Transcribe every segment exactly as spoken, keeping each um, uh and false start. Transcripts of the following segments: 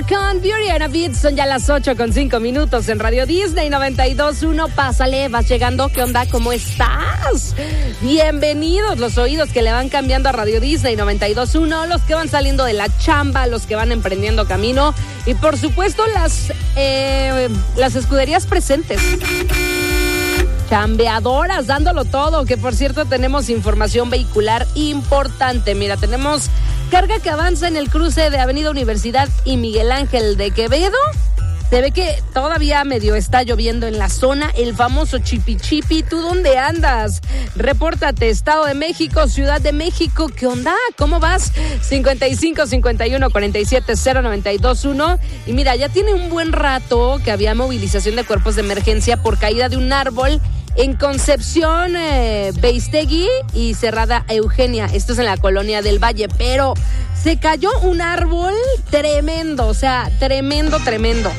con Beauty and a Beat. Son ya las ocho con cinco minutos en Radio Disney noventa y dos punto uno. Pásale, vas llegando. ¿Qué onda? ¿Cómo estás? Bienvenidos los oídos que le van cambiando a Radio Disney noventa y dos punto uno, los que van saliendo de la chamba, los que van emprendiendo camino y por supuesto las, eh, las escuderías presentes. Chambeadoras, dándolo todo, que por cierto tenemos información vehicular importante. Mira, tenemos carga que avanza en el cruce de Avenida Universidad y Miguel Ángel de Quevedo. Se ve que todavía medio está lloviendo en la zona, el famoso chipi chipi. ¿Tú dónde andas? Repórtate, Estado de México, Ciudad de México, ¿qué onda? ¿Cómo vas? cincuenta y cinco, cincuenta y uno, cuarenta y siete, cero noventa y dos uno. Y mira, ya tiene un buen rato que había movilización de cuerpos de emergencia por caída de un árbol en Concepción, eh, Beistegui y Cerrada Eugenia. Esto es en la colonia del Valle, pero se cayó un árbol tremendo, o sea, tremendo, tremendo.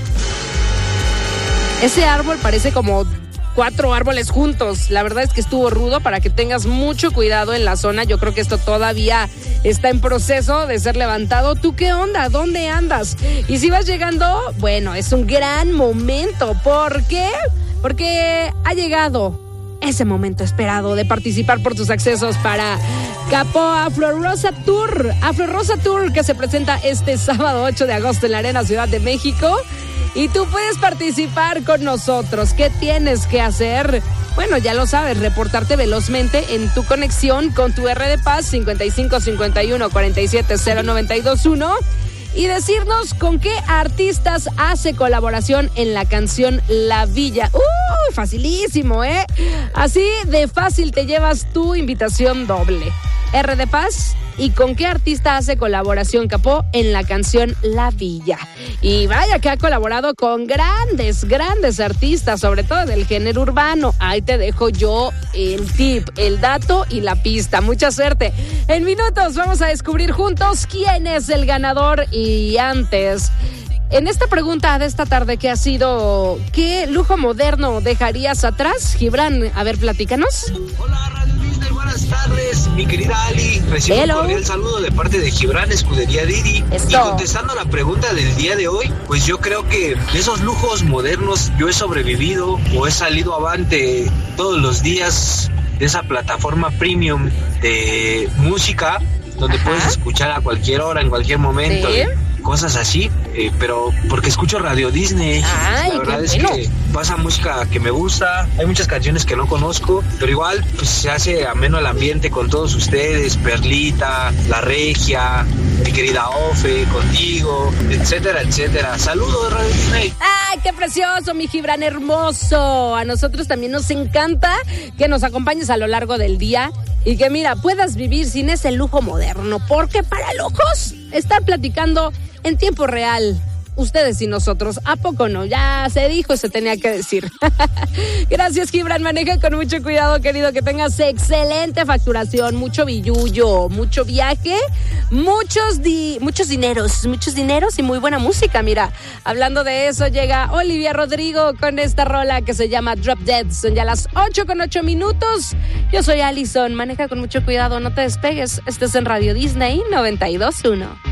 Ese árbol parece como cuatro árboles juntos. La verdad es que estuvo rudo, para que tengas mucho cuidado en la zona. Yo creo que esto todavía está en proceso de ser levantado. ¿Tú qué onda? ¿Dónde andas? Y si vas llegando, bueno, es un gran momento. ¿Por qué? Porque ha llegado ese momento esperado de participar por tus accesos para Capó Afro Rosa Tour. Afro Rosa Tour, que se presenta este sábado ocho de agosto en la Arena Ciudad de México. Y tú puedes participar con nosotros. ¿Qué tienes que hacer? Bueno, ya lo sabes, reportarte velozmente en tu conexión con tu R de Paz cincuenta y cinco, cincuenta y uno, cuarenta y siete, cero noventa y dos uno. Y decirnos con qué artistas hace colaboración en la canción La Villa. ¡Uh! Facilísimo, ¿eh? Así de fácil te llevas tu invitación doble. R de Paz, ¿y con qué artista hace colaboración Capó en la canción La Villa? Y vaya que ha colaborado con grandes, grandes artistas, sobre todo del género urbano. Ahí te dejo yo el tip, el dato y la pista. Mucha suerte. En minutos vamos a descubrir juntos quién es el ganador. Y antes, en esta pregunta de esta tarde que ha sido, ¿qué lujo moderno dejarías atrás? Gibran, a ver, platícanos. Hola, Radio Disney, buenas tardes, mi querida Ali. Recibo un cordial saludo de parte de Gibran, Escudería Didi. Esto. Y contestando a la pregunta del día de hoy, pues yo creo que de esos lujos modernos yo he sobrevivido o he salido avante todos los días de esa plataforma premium de música, donde Ajá. puedes escuchar a cualquier hora, en cualquier momento. ¿Sí? Cosas así, eh, pero porque escucho Radio Disney. Ay, la verdad es bueno. que pasa música que me gusta, hay muchas canciones que no conozco, pero igual pues se hace ameno el ambiente con todos ustedes, Perlita, La Regia, mi querida Ofe, contigo, etcétera, etcétera. Saludos, Radio Disney. ¡Ay, qué precioso, mi Gibran hermoso! A nosotros también nos encanta que nos acompañes a lo largo del día y que, mira, puedas vivir sin ese lujo moderno, porque para locos estar platicando en tiempo real, ustedes y nosotros, ¿a poco no? Ya se dijo, se tenía que decir. Gracias, Gibran, maneja con mucho cuidado, querido, que tengas excelente facturación, mucho billullo, mucho viaje, muchos di- muchos dineros, muchos dineros y muy buena música. Mira, hablando de eso, llega Olivia Rodrigo con esta rola que se llama Drop Dead. Son ya las ocho con ocho minutos. Yo soy Allison, maneja con mucho cuidado, no te despegues. Estés en Radio Disney noventa y dos punto uno.